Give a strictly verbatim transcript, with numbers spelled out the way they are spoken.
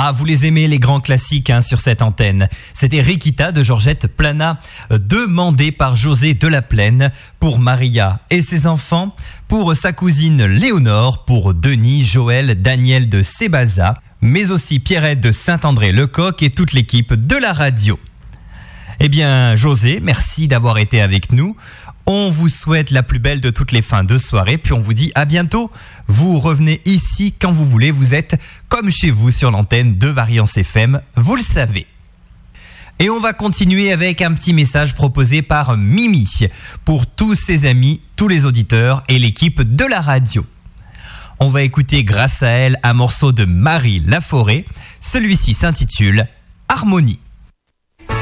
Ah, vous les aimez, les grands classiques hein, sur cette antenne. C'était Rikita de Georgette Plana, demandé par José de la Plaine pour Maria et ses enfants, pour sa cousine Léonore, pour Denis, Joël, Daniel de Sébaza, mais aussi Pierrette de Saint-André-le-Coq et toute l'équipe de la radio. Eh bien, José, merci d'avoir été avec nous. On vous souhaite la plus belle de toutes les fins de soirée, puis on vous dit à bientôt. Vous revenez ici quand vous voulez, vous êtes comme chez vous sur l'antenne de Variance F M, vous le savez. Et on va continuer avec un petit message proposé par Mimi pour tous ses amis, tous les auditeurs et l'équipe de la radio. On va écouter grâce à elle un morceau de Marie Laforêt. Celui-ci s'intitule Harmonie.